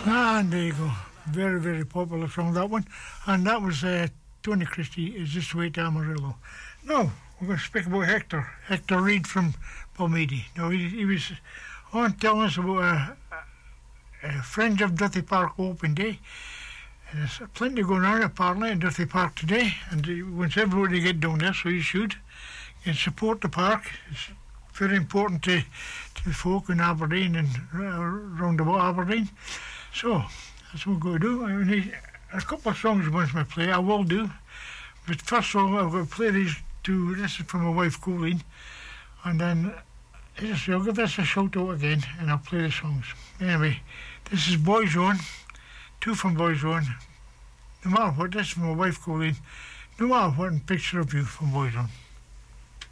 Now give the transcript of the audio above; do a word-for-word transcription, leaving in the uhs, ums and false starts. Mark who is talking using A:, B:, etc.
A: And there you go. Very, very popular song, that one. And that was uh, Tony Christie, Is This the Way to Amarillo. Now, we're going to speak about Hector. Hector Reid from Balmeedy. Now, he, he was on telling us about a, a, a Friends of Duthie Park Open Day. And there's plenty going on apparently in Duthie Park today. And he wants everybody to get down there, so you should. And support the park. It's very important to, to the folk in Aberdeen and round about Aberdeen. So, that's what we're going to do. I mean, a couple of songs he wants me to play, I will do. But first of all, I'm going to play these two. This is from my wife, Colleen. And then I'll give this a shout out again and I'll play the songs. Anyway, this is Boyzone, two from Boyzone. No matter what, this is from my wife, Colleen. No matter what, and Picture of You from Boyzone.